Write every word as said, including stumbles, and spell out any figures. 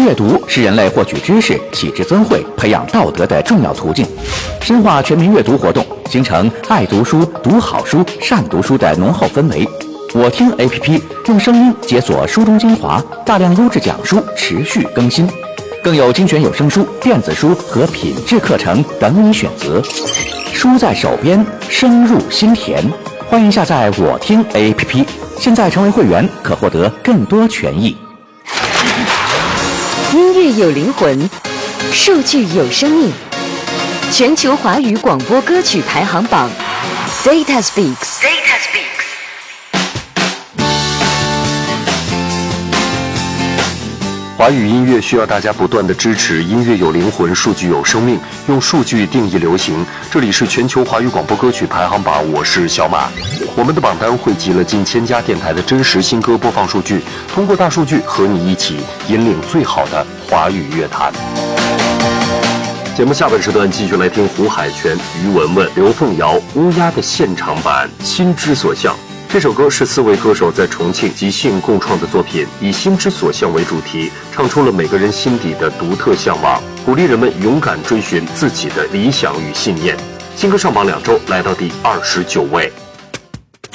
阅读是人类获取知识、启智增慧、培养道德的重要途径。深化全民阅读活动，形成爱读书、读好书、善读书的浓厚氛围。我听 A P P 用声音解锁书中精华，大量优质讲书持续更新，更有精选有声书、电子书和品质课程等你选择。书在手边，声入心田。欢迎下载我听 A P P， 现在成为会员可获得更多权益。 音乐有灵魂，数据有生命。全球华语广播歌曲排行榜 Data Speaks。Data Speaks。 华语音乐需要大家不断的支持，音乐有灵魂，数据有生命，用数据定义流行。这里是全球华语广播歌曲排行榜，我是小马。我们的榜单汇集了近千家电台的真实新歌播放数据，通过大数据和你一起引领最好的华语乐坛。节目下半时段继续来听胡海泉、于文文、刘凤瑶《乌鸦》的现场版《心之所向》。这首歌是四位歌手在重庆即兴共创的作品，以心之所向为主题，唱出了每个人心底的独特向往，鼓励人们勇敢追寻自己的理想与信念。新歌上榜两周，来到第二十九位。